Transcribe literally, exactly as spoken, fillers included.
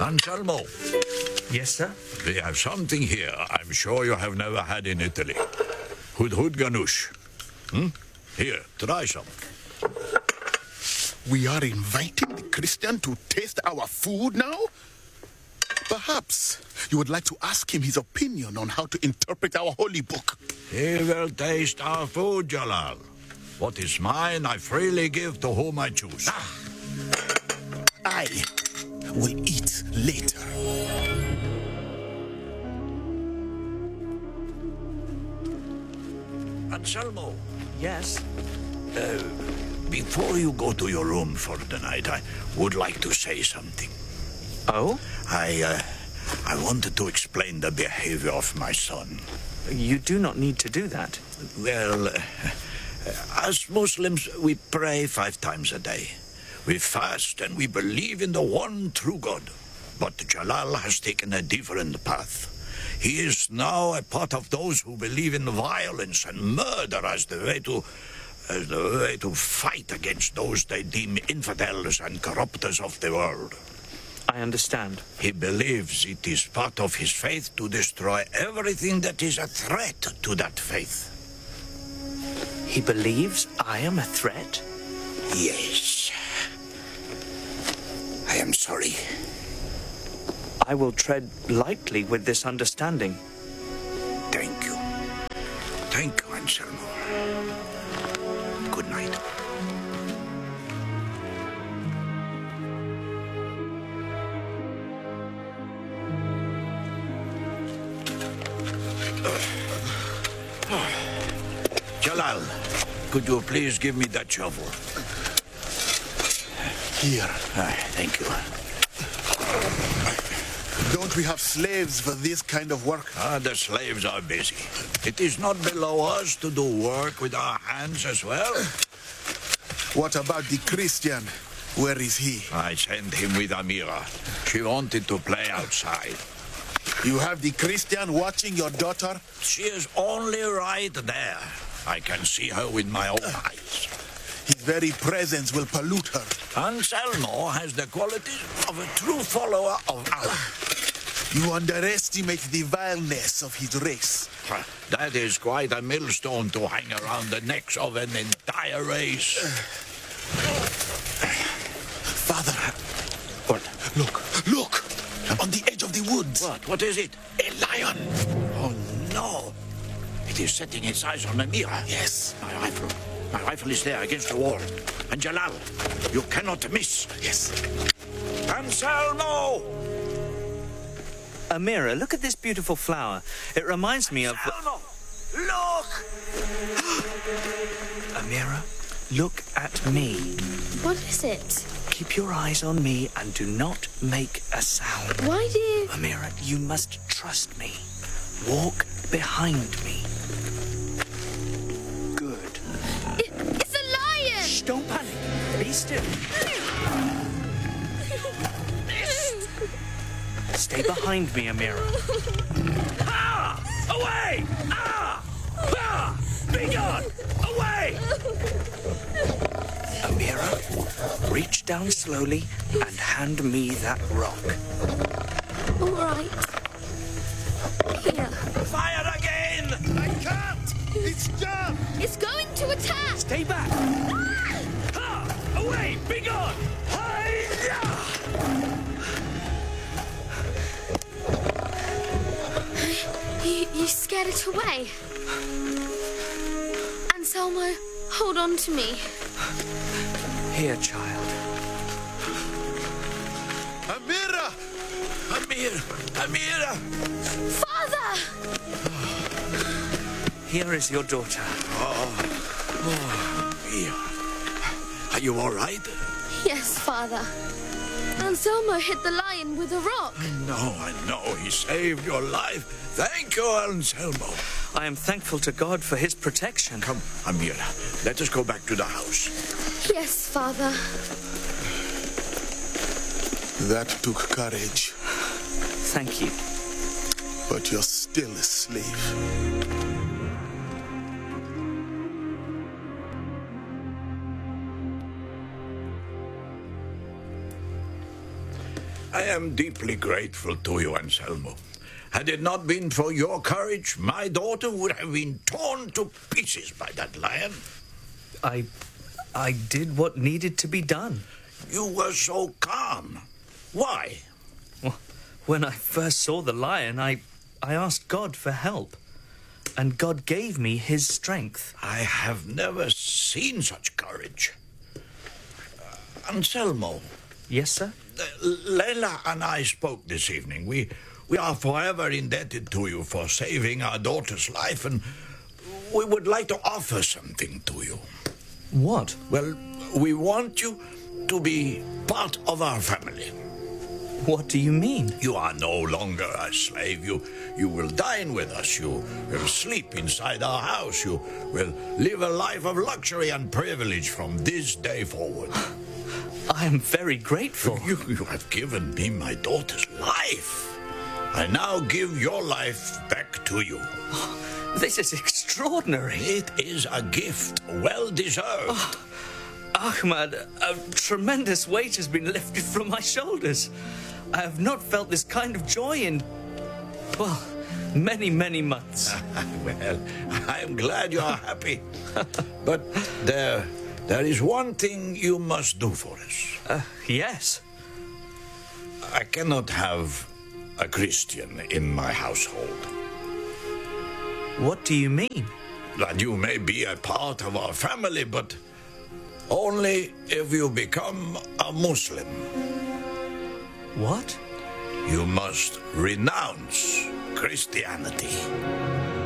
Anselmo, Yes, sir? we have something here I'm sure you have never had in Italy. Hudhud Ganush. Hmm? Here, try some. We are inviting the Christian to taste our food now? Perhaps you would like to ask him his opinion on how to interpret our holy book. He will taste our food, Jalal. What is mine, I freely give to whom I choose. I will eat later. Anselmo, Yes. uh, before you go to your room for the night, I would like to say something. Oh? I, uh, I wanted to explain the behavior of my son. You do not need to do that. Well, uh, as Muslims, we pray five times a day. We fast and we believe in the one true God. But Jalal has taken a different path. He is now a part of those who believe in violence and murder as the way to, as the way to fight against those they deem infidels and corrupters of the world. I understand. He believes it is part of his faith to destroy everything that is a threat to that faith. He believes I am a threat? Yes. I am sorry. I will tread lightly with this understanding. Thank you. Thank you, Anselmo. Good night. Jalal, could you please give me that shovel? Here. Ah, thank you. Don't we have slaves for this kind of work? Ah, the slaves are busy. It is not below us to do work with our hands as well. What about the Christian? Where is he? I sent him with Amira. She wanted to play outside. You have the Christian watching your daughter? She is only right there. I can see her with my own eyes. His very presence will pollute her. Anselmo has the qualities of a true follower of Allah. You underestimate the vileness of his race. That is quite a millstone to hang around the necks of an entire race. Father. What? Look, look! On the edge of the woods. What? What is it? A lion. Oh, no. It is setting its eyes on Amira. Yes. My rifle. My rifle is there against the wall. And Jalal, you cannot miss. Yes. Anselmo! Amira, look at this beautiful flower. It reminds me of... Anselmo! Look! Amira, look at me. What is it? Keep your eyes on me and do not make a sound. Why do you... Amira, you must trust me. Walk behind me. Good. It, it's a lion! Shh, don't panic. Be still. Stay behind me, Amira. Ah! Away! Ah! Ah! Be gone! Away! Amira, reach down slowly and hand me that rock. All right. Here. Fire again! I can't! It's jammed! It's going to attack! Stay back. Ah! Away! Be gone! Hi-ya! You, you scared it away. Anselmo, hold on to me. Here, child. Amira! Amir! Amira! Father! Here is your daughter. Amir. Are you all right? Yes, Father. Anselmo hit the lion with a rock. No, I know. He saved your life. Thank you, Anselmo. I am thankful to God for his protection. Come, Amira. Let us go back to the house. Yes, Father. That took courage, Thank you. but you're still a slave. I am deeply grateful to you, Anselmo. Had it not been for your courage, my daughter would have been torn to pieces by that lion. I... I did what needed to be done. You were so calm. Why? Well, when I first saw the lion, I... I asked God for help. And God gave me his strength. I have never seen such courage. Uh, Anselmo. Yes, sir? Uh, Leila and I spoke this evening. We... We are forever indebted to you for saving our daughter's life, and we would like to offer something to you. What? Well, we want you to be part of our family. What do you mean? You are no longer a slave. You, you will dine with us. You will sleep inside our house. You will live a life of luxury and privilege from this day forward. I am very grateful. You, you have given me my daughter's life. I now give your life back to you. Oh, this is extraordinary. It is a gift well deserved. Oh, Ahmad, a tremendous weight has been lifted from my shoulders. I have not felt this kind of joy in, well, many, many months. Well, I'm glad you are happy. But there, there is one thing you must do for us. Uh, yes. I cannot have a Christian in my household. What do you mean? That you may be a part of our family, but only if you become a Muslim. What? You must renounce Christianity.